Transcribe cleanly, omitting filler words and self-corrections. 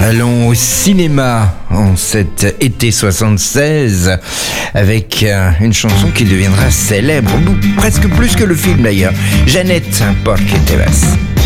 Allons au cinéma en cet été 76 avec une chanson qui deviendra célèbre, presque plus que le film d'ailleurs. Jeannette Porque Tevas.